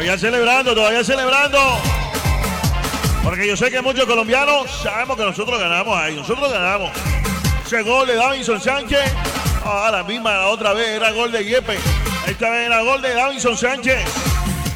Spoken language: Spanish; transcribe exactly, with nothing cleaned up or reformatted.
Todavía celebrando, todavía celebrando. Porque yo sé que muchos colombianos sabemos que nosotros ganamos ahí. Nosotros ganamos. Ese gol de Davinson Sánchez. Ah, la misma, la otra vez era gol de Yepes. Esta vez era gol de Davinson Sánchez.